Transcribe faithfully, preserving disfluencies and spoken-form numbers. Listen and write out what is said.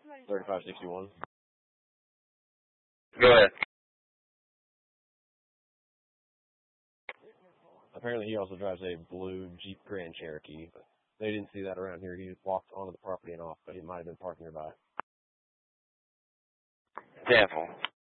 thirty-five sixty-one. Go ahead. Apparently he also drives a blue Jeep Grand Cherokee, but they didn't see that around here. He just walked onto the property and off, but he might have been parked nearby. Careful.